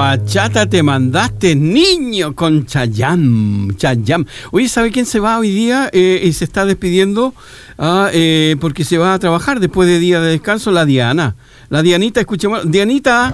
bachata te mandaste, niño, con Chayanne. Oye, ¿sabe quién se va hoy día y se está despidiendo? Porque se va a trabajar después de día de descanso, la Diana. La Dianita, escuchemos. Dianita.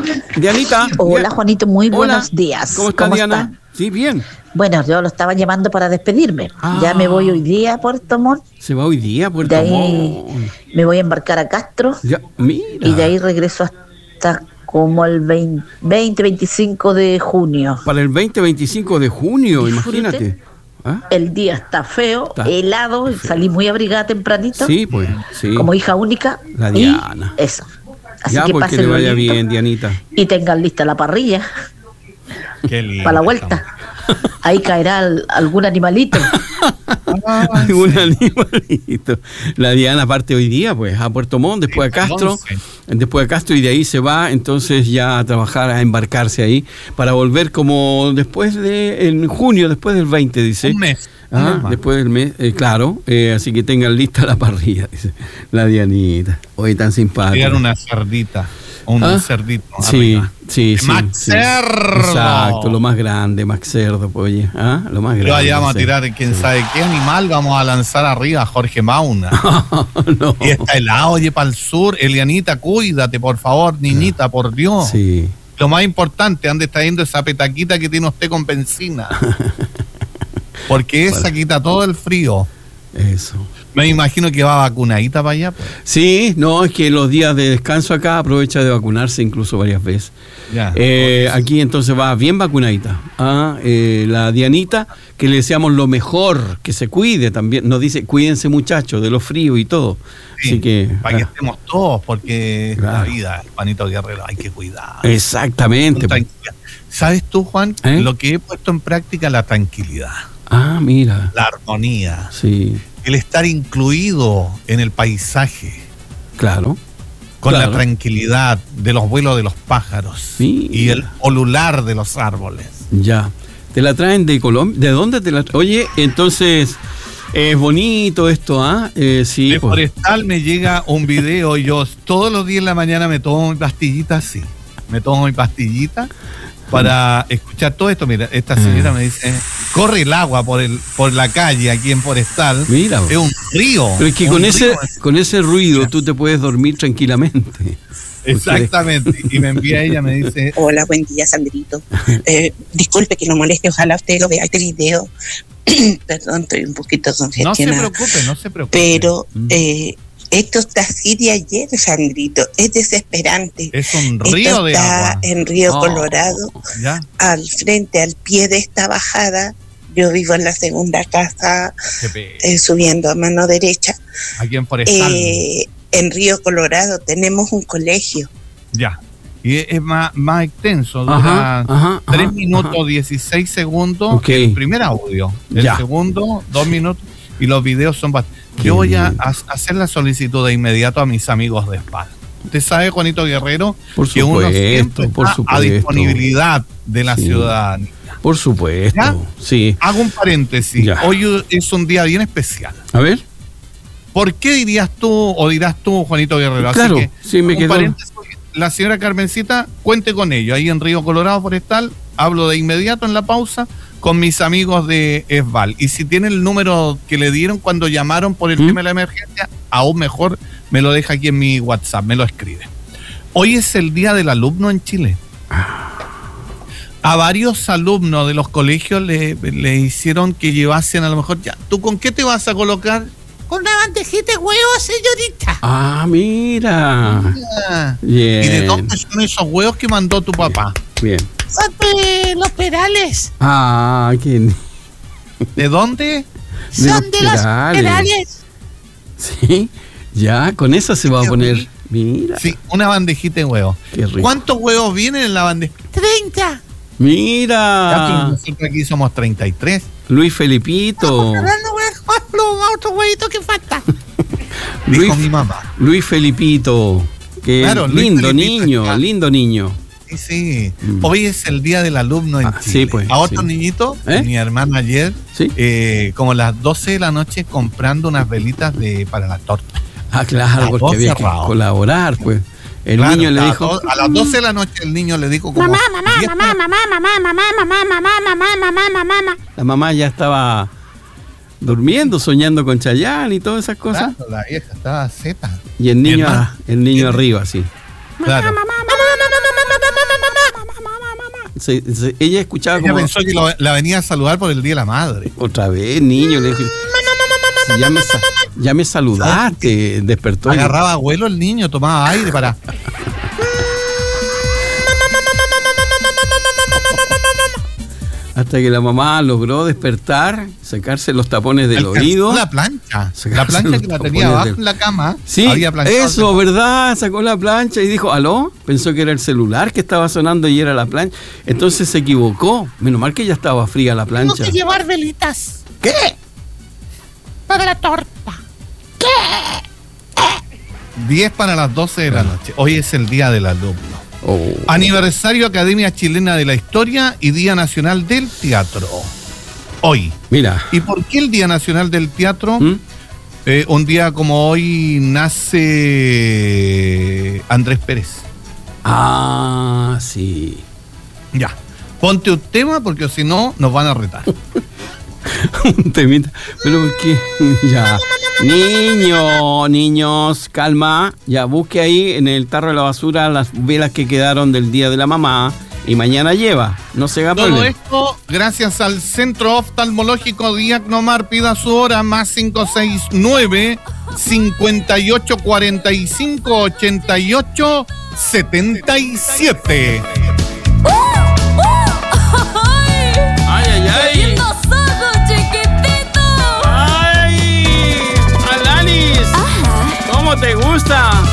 Hola, Juanito, muy buenos días. ¿Cómo está, Diana? Sí, bien. Bueno, yo lo estaba llamando para despedirme. Ya me voy hoy día a Puerto Montt. ¿Se va hoy día a Puerto Montt? De ahí Montt. me voy a embarcar a Castro. Ya, mira. Y de ahí regreso hasta como el 20-25 de junio. Para el 20-25 de junio, imagínate. El día está feo, helado, y salí muy abrigada tempranito. Sí, pues, sí. Como hija única. La Diana. Y eso. Así ya, que porque le vaya bien, Dianita. Y tengan lista la parrilla. Qué lindo. Para la vuelta. Ahí caerá algún animalito. Algún animalito. La Diana parte hoy día, pues, a Puerto Montt, después a Castro. Después a Castro, y de ahí se va, entonces ya a trabajar, a embarcarse ahí, para volver como después en junio, después del 20, dice. Un mes. Después del mes, claro. Así que tengan lista la parrilla, dice la Dianita. Hoy tan simpática. Llegar una cerdita. Un cerdito. Sí, arriba. sí. Max Cerdo. Exacto, lo más grande, Max Cerdo, pues, oye. Lo más grande. Lo vayamos a tirar, quién sabe qué animal vamos a lanzar arriba, Jorge Mauna. No. Y está helado, oye, para el sur. Elianita, cuídate, por favor, niñita, por Dios. Sí. Lo más importante, ande trayendo esa petaquita que tiene usted con benzina. Porque esa quita todo el frío. Eso. Me imagino que va vacunadita para allá. Pues. Sí, no, es que los días de descanso acá aprovecha de vacunarse incluso varias veces. Ya, aquí entonces va bien vacunadita. La Dianita, que le deseamos lo mejor, que se cuide también. Nos dice, cuídense muchachos de los fríos y todo. Sí, así que para que estemos todos, porque la vida, Juanito Guerrero, hay que cuidar. Exactamente. ¿Sabes tú, Juan? Lo que he puesto en práctica, la tranquilidad. Mira. La armonía. Sí. El estar incluido en el paisaje. Claro. Con la tranquilidad de los vuelos de los pájaros. Sí. Y el olular de los árboles. Ya. ¿Te la traen de Colombia? ¿De dónde te la traen? Oye, entonces, es bonito esto, sí. De Forestal me llega un video, yo todos los días en la mañana me tomo mi pastillita, sí. Me tomo mi pastillita para escuchar todo esto. Mira, esta señora me dice, corre el agua por la calle aquí en Forestal. Mira. Es un río. Pero es que con ese ruido tú te puedes dormir tranquilamente. Exactamente. Y me envía ella, me dice... Hola, buen día, Sandrito. Disculpe que lo moleste, ojalá usted lo vea este video. Perdón, estoy un poquito congestionada. No se preocupe. Pero... esto está así de ayer, Sandrito. Es desesperante. Es un río de agua. Está en Río Colorado. ¿Ya? Al frente, al pie de esta bajada. Yo vivo en la segunda casa, subiendo a mano derecha. Aquí en Forestal. En Río Colorado tenemos un colegio. Ya. Y es más extenso. Dura 3 minutos 16 segundos. Okay. El primer audio. El segundo, 2 minutos. Y los videos son bastante. Yo voy a hacer la solicitud de inmediato a mis amigos de SPAL. Usted sabe, Juanito Guerrero, que uno siempre está a disponibilidad de la ciudadanía. Por supuesto, ¿ya? Sí. Hago un paréntesis. Hoy es un día bien especial. A ver. ¿Por qué dirás tú, Juanito Guerrero? Claro, así que, sí, me quedó. La señora Carmencita, cuente con ello. Ahí en Río Colorado Forestal, hablo de inmediato en la pausa con mis amigos de ESVAL. Y si tiene el número que le dieron cuando llamaron por el tema de la emergencia, aún mejor, me lo deja aquí en mi WhatsApp, me lo escribe. Hoy es el Día del Alumno en Chile. A varios alumnos de los colegios le hicieron que llevasen a lo mejor, ya, ¿tú con qué te vas a colocar? Con una bandejita de huevos, señorita. Mira. Bien. ¿Y de dónde son esos huevos que mandó tu papá? Bien. Son de los Perales. ¿Quién? ¿De dónde? Son de los Perales. Sí, ya, con eso se va a poner. Mira. Sí, una bandejita de huevos. Qué rico. ¿Cuántos huevos vienen en la bandeja? 30. Mira. Nosotros aquí somos 33. Luis Felipito. Otro huevito que falta. Dijo mi mamá. Luis Felipito. Que claro, lindo Felipito niño, está. lindo niño. Sí. Hoy es el Día del Alumno en Chile. Sí, pues, a otro niñito, mi hermana ayer, como a las 12 de la noche, comprando unas velitas para la torta. Claro, porque había que colaborar, pues. El niño le dijo... A las 12 de la noche el niño le dijo como... Mamá. La mamá ya estaba durmiendo, soñando con Chayanne y todas esas cosas. Claro, la vieja estaba zeta. Y el niño arriba, sí. Claro. Ella escuchaba Ella como... pensó que la venía a saludar por el Día de la Madre. Otra vez, niño, le dije... Ya me saludaste, despertó. Agarraba vuelo el niño, tomaba aire para... Hasta que la mamá logró despertar, sacarse los tapones del oído. La plancha que la tenía abajo en la cama. Sí, eso, ¿verdad? Sacó la plancha y dijo, ¿aló? Pensó que era el celular que estaba sonando y era la plancha. Entonces se equivocó. Menos mal que ya estaba fría la plancha. Tengo que llevar velitas. ¿Qué? Para la torta. 10 para las 12 de la noche. Hoy es el Día del Alumno. Aniversario Academia Chilena de la Historia y Día Nacional del Teatro. Hoy. Mira. ¿Y por qué el Día Nacional del Teatro? Un día como hoy nace Andrés Pérez. Ah, sí. Ya. Ponte un tema porque si no nos van a retar. Un temita. Pero ¿por qué? Ya. Niños, calma. Ya busque ahí en el tarro de la basura las velas que quedaron del Día de la Mamá y mañana lleva. No se haga problema. Todo esto gracias al Centro Oftalmológico Diagnomar. Pida su hora más 569 5845 88 77. ¡Ay! ¿Cómo te gusta?